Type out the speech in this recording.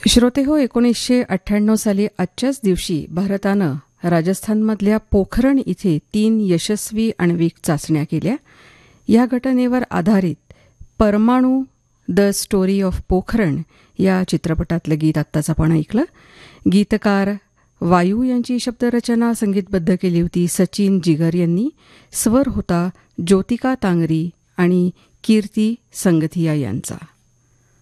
श्रोतेहो, 1998 साली आजच्याच दिवशी भारतानं राजस्थानमधल्या पोखरण इथे 3 यशस्वी आण्विक चाचण्या केल्या. या घटनेवर आधारित परमाणू द स्टोरी ऑफ पोखरण या चित्रपटातलं गीत आत्ताच आपण ऐकलं. गीतकार वायू यांची शब्दरचना संगीतबद्ध केली होती सचिन जिगर यांनी. स्वर होता ज्योतिका तांगरी आणि कीर्ती संगथिया यांचा.